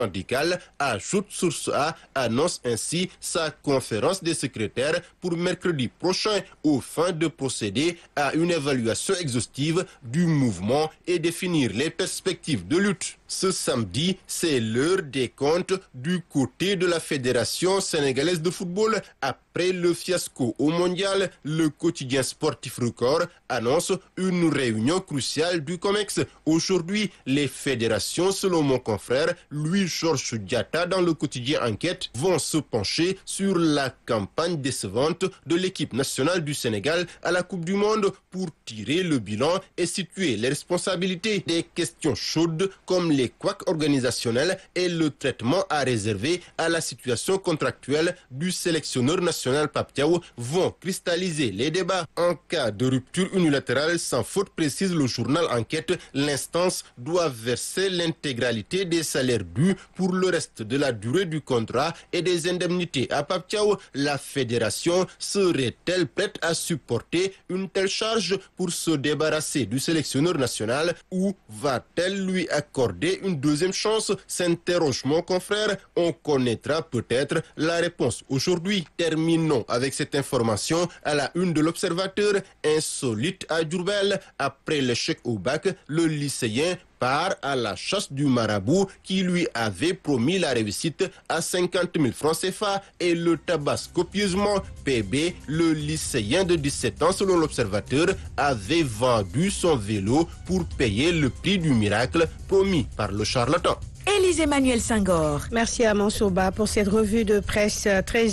syndical, ajoute Source A, annonce ainsi sa conférence des secrétaires pour mercredi prochain aux fins de procéder à une évaluation exhaustive du mouvement et définir les perspectives de lutte. Ce samedi, c'est l'heure des comptes du côté de la Fédération sénégalaise de football. Après le fiasco au mondial, le quotidien sportif Record annonce une réunion cruciale du COMEX. Aujourd'hui, les fédérations, selon mon confrère Louis-Georges Diatta dans le quotidien Enquête, vont se pencher sur la campagne décevante de l'équipe nationale du Sénégal à la Coupe du Monde pour tirer le bilan et situer les responsabilités. Des questions chaudes comme les couacs organisationnels et le traitement à réserver à la situation contractuelle du sélectionneur national Pape Thiaw vont cristalliser les débats. En cas de rupture unilatérale sans faute, précise le journal Enquête, l'instance doit verser l'intégralité des salaires dus pour le reste de la durée du contrat et des indemnités à Pape Thiaw. La fédération serait-elle prête à supporter une telle charge pour se débarrasser du sélectionneur national ou va-t-elle lui accorder une deuxième chance, s'interroge mon confrère. On connaîtra peut-être la réponse aujourd'hui. Terminons avec cette information à la une de l'Observateur. Insolite à Diourbel, après l'échec au bac, le lycéen part à la chasse du marabout qui lui avait promis la réussite à 50 000 francs CFA et le tabasse copieusement. PB, le lycéen de 17 ans selon l'Observateur, avait vendu son vélo pour payer le prix du miracle promis par le charlatan. Élise Emmanuel Senghor. Merci à Mansoba pour cette revue de presse.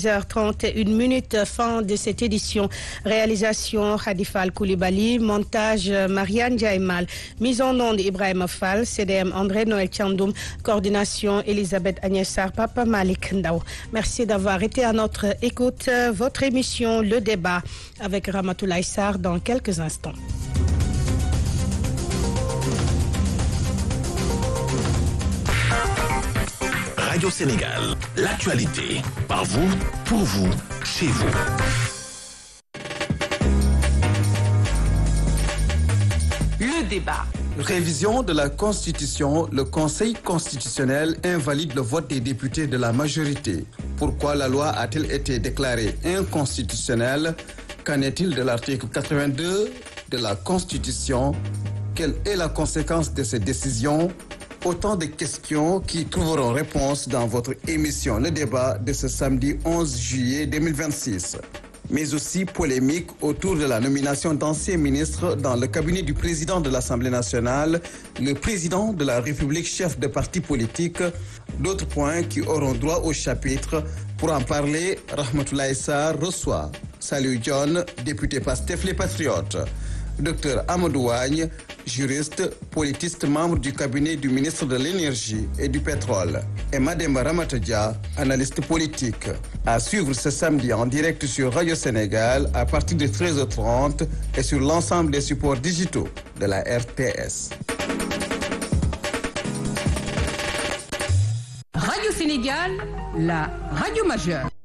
13h31, fin de cette édition. Réalisation Khadifal Koulibaly, montage Marianne Jaimal, mise en onde Ibrahim Fall, CDM André Noël Tchandoum, coordination Elisabeth Agnessar, Papa Malik Ndao. Merci d'avoir été à notre écoute. Votre émission Le Débat avec Ramatoulaye Sarr dans quelques instants. Radio Sénégal, l'actualité, par vous, pour vous, chez vous. Le débat. Révision de la Constitution, le Conseil constitutionnel invalide le vote des députés de la majorité. Pourquoi la loi a-t-elle été déclarée inconstitutionnelle? Qu'en est-il de l'article 82 de la Constitution? Quelle est la conséquence de cette décision? Autant de questions qui trouveront réponse dans votre émission Le Débat de ce samedi 11 juillet 2026. Mais aussi polémique autour de la nomination d'anciens ministres dans le cabinet du président de l'Assemblée nationale, le président de la République, chef de parti politique. D'autres points qui auront droit au chapitre. Pour en parler, Rahmatoulaye Sarr reçoit Salut John, député Pastef les Patriotes. Dr Amadou Wagne, juriste, politiste, membre du cabinet du ministre de l'Énergie et du Pétrole. Et Mademba Ramatadia, analyste politique. À suivre ce samedi en direct sur Radio Sénégal à partir de 13h30 et sur l'ensemble des supports digitaux de la RTS. Radio Sénégal, la radio majeure.